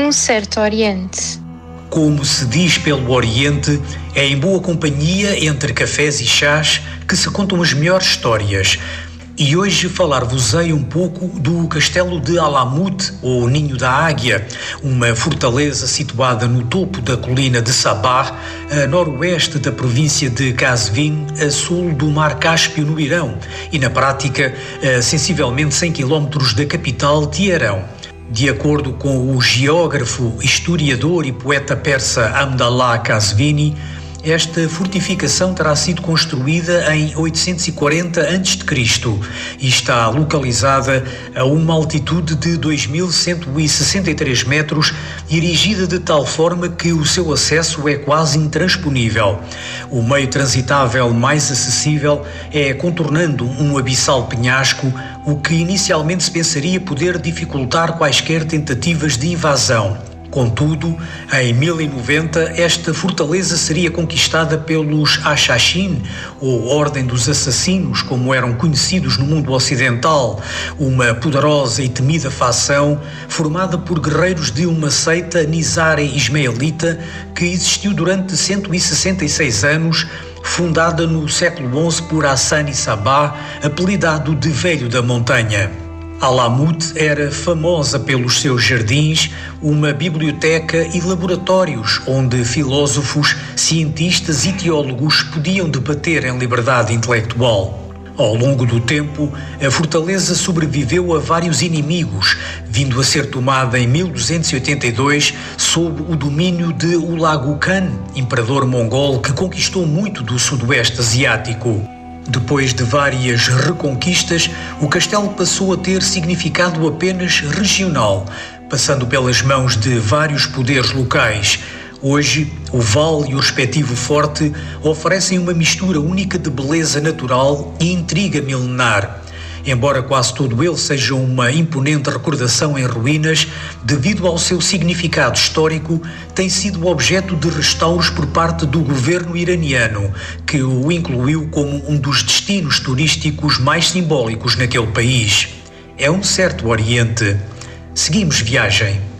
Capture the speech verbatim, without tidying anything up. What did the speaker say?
um certo Oriente. Como se diz pelo Oriente, é em boa companhia entre cafés e chás que se contam as melhores histórias. E hoje falar-vos-ei um pouco do castelo de Alamut, ou Ninho da Águia, uma fortaleza situada no topo da colina de Sabah, a noroeste da província de Qazvin, a sul do Mar Cáspio, no Irão, e na prática a sensivelmente cem quilómetros da capital, Teherão. De acordo com o geógrafo, historiador e poeta persa Abdallah Qazvini, esta fortificação terá sido construída em oitocentos e quarenta antes de Cristo e está localizada a uma altitude de dois mil cento e sessenta e três metros, erigida de tal forma que o seu acesso é quase intransponível. O meio transitável mais acessível é contornando um abissal penhasco, o que inicialmente se pensaria poder dificultar quaisquer tentativas de invasão. Contudo, em mil e noventa, esta fortaleza seria conquistada pelos Ashashin, ou Ordem dos Assassinos, como eram conhecidos no mundo ocidental, uma poderosa e temida facção formada por guerreiros de uma seita Nizari ismaelita que existiu durante cento e sessenta e seis anos, fundada no século onze por Hassani Sabah, apelidado de Velho da Montanha. Alamut era famosa pelos seus jardins, uma biblioteca e laboratórios onde filósofos, cientistas e teólogos podiam debater em liberdade intelectual. Ao longo do tempo, a fortaleza sobreviveu a vários inimigos, vindo a ser tomada em mil duzentos e oitenta e dois sob o domínio de Hulagu Khan, imperador mongol que conquistou muito do sudoeste asiático. Depois de várias reconquistas, o castelo passou a ter significado apenas regional, passando pelas mãos de vários poderes locais. Hoje, o vale e o respectivo forte oferecem uma mistura única de beleza natural e intriga milenar. Embora quase todo ele seja uma imponente recordação em ruínas, devido ao seu significado histórico, tem sido objeto de restauros por parte do governo iraniano, que o incluiu como um dos destinos turísticos mais simbólicos naquele país. É um certo Oriente. Seguimos viagem.